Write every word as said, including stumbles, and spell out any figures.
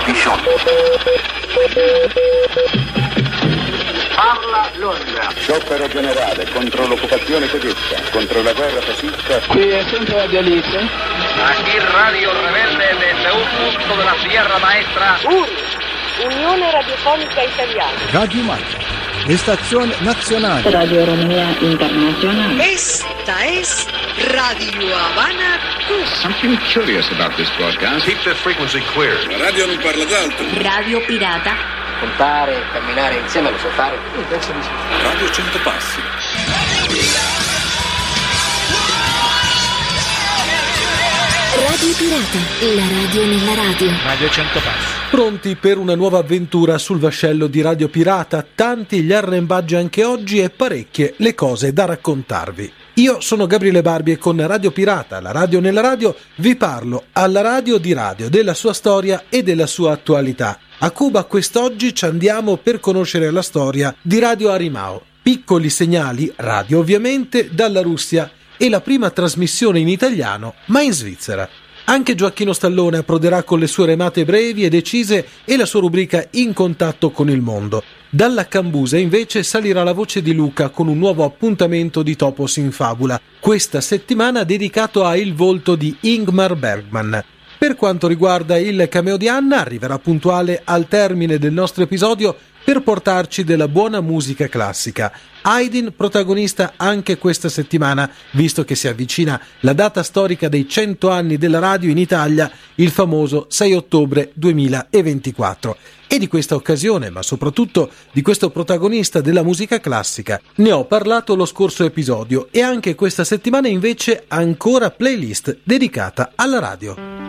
Pichon. Parla Londra. Sciopero generale contro l'occupazione tedesca, contro la guerra fascista. Qui è sempre Radio Alice. Aquí Radio Rebelde desde un punto de la Sierra Maestra. U R I, Unione Radiofonica Italiana. Radio Magia, Estazione Nazionale. Radio Romania Internacional. Esta es Radio Habana Cuba. Something curious about this broadcast. Keep the frequency clear. La radio non parla d'altro. Radio Pirata. Contare, camminare insieme lo so fare. Io penso di sì. Radio cento passi. Radio Pirata, la radio nella radio. Radio cento passi. Pronti per una nuova avventura sul vascello di Radio Pirata? Tanti gli arrembaggi anche oggi e parecchie le cose da raccontarvi. Io sono Gabriele Barbi e con Radio Pirata, la radio nella radio, vi parlo alla radio di radio, della sua storia e della sua attualità. A Cuba quest'oggi ci andiamo per conoscere la storia di Radio Arimao. Piccoli segnali, radio ovviamente, dalla Russia e la prima trasmissione in italiano, ma in Svizzera. Anche Gioacchino Stallone approderà con le sue remate brevi e decise e la sua rubrica In contatto con il mondo. Dalla Cambusa invece salirà la voce di Luca con un nuovo appuntamento di Topos in Fabula, questa settimana dedicato a Il volto di Ingmar Bergman. Per quanto riguarda il cameo di Anna, arriverà puntuale al termine del nostro episodio per portarci della buona musica classica. Haydn protagonista anche questa settimana, visto che si avvicina la data storica dei cento anni della radio in Italia, il famoso sei ottobre duemilaventiquattro. E di questa occasione, ma soprattutto di questo protagonista della musica classica, ne ho parlato lo scorso episodio e anche questa settimana invece ancora playlist dedicata alla radio.